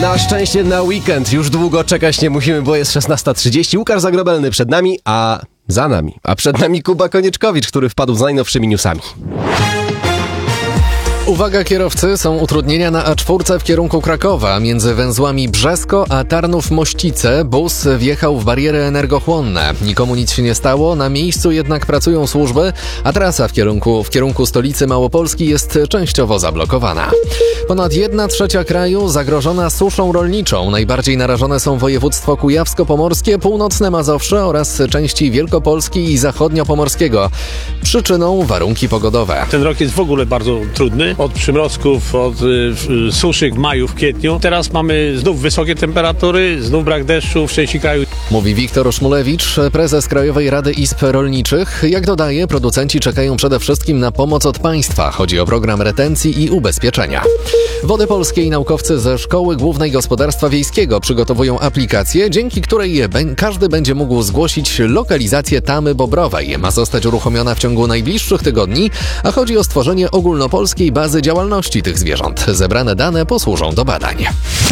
Na szczęście na weekend już długo czekać nie musimy, bo jest 16:30. Łukasz Zagrobelny przed nami, a przed nami Kuba Konieczkowicz, który wpadł z najnowszymi newsami. Uwaga kierowcy, są utrudnienia na A4 w kierunku Krakowa. Między węzłami Brzesko a Tarnów-Mościce bus wjechał w bariery energochłonne. Nikomu nic się nie stało, na miejscu jednak pracują służby, a trasa w kierunku stolicy Małopolski jest częściowo zablokowana. Ponad 1/3 kraju zagrożona suszą rolniczą. Najbardziej narażone są województwo kujawsko-pomorskie, północne Mazowsze oraz części Wielkopolski i zachodniopomorskiego. Przyczyną warunki pogodowe. Ten rok jest w ogóle bardzo trudny. Od przymrozków, od suszy w maju, w kwietniu. Teraz mamy znów wysokie temperatury, znów brak deszczu w części kraju. Mówi Wiktor Szmulewicz, prezes Krajowej Rady Izb Rolniczych. Jak dodaje, producenci czekają przede wszystkim na pomoc od państwa. Chodzi o program retencji i ubezpieczenia. Wody Polskie i naukowcy ze Szkoły Głównej Gospodarstwa Wiejskiego przygotowują aplikację, dzięki której każdy będzie mógł zgłosić lokalizację tamy bobrowej. Ma zostać uruchomiona w ciągu najbliższych tygodni, a chodzi o stworzenie ogólnopolskiej bazy działalności tych zwierząt. Zebrane dane posłużą do badań.